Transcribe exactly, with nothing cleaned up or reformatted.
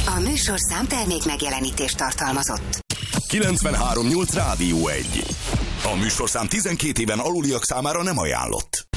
A műsorszám termék megjelenítést tartalmazott. kilencvenhárom nyolc Rádió egy. A műsorszám tizenkét éven aluliak számára nem ajánlott.